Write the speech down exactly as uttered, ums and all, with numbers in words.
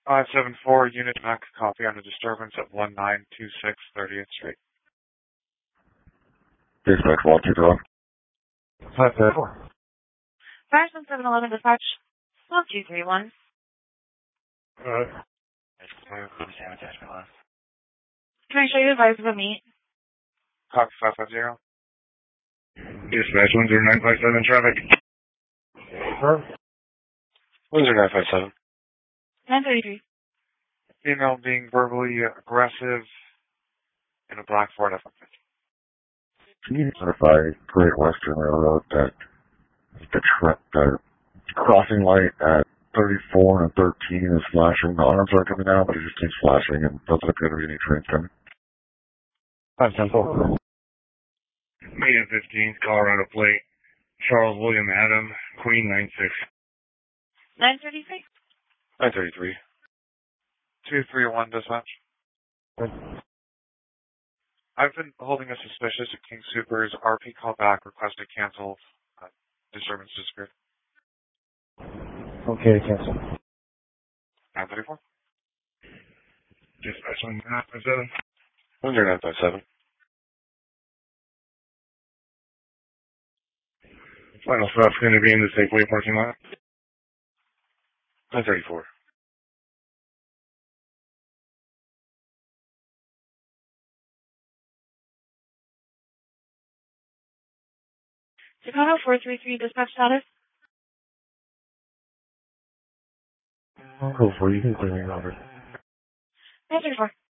five seven four, Unit Mac, copy on a disturbance at one nine two six thirtieth Street. Dispatch one two zero. five seven four. five seven seven eleven dispatch. twelve two three one. Uh, Can I show you advice of a meet? copy five five zero. Dispatch one zero nine five seven traffic. Sure. one zero nine five seven. nine thirty-three. Female being verbally aggressive in a black Ford F one fifty. Can you notify Great Western Railroad that the, tra- the crossing light at thirty-four and thirteen is flashing? The arms are coming out, but it just keeps flashing and doesn't appear to be any trains coming. five ten four. May fifteen, Colorado plate. Charles William Adam, Queen nine six. nine thirty-three. nine thirty-three. two three one dispatch. I've been holding a suspicious at King Super's R P callback requested canceled. Uh, disturbance disappeared. Okay, cancel. nine thirty-four. Dispatch one zero nine five seven. one zero nine five seven. Final stop's going to be in the Safeway parking lot. nine thirty-four. Chicago four three three dispatch status. I'll go for you. You can clear me, Robert. nine thirty-four.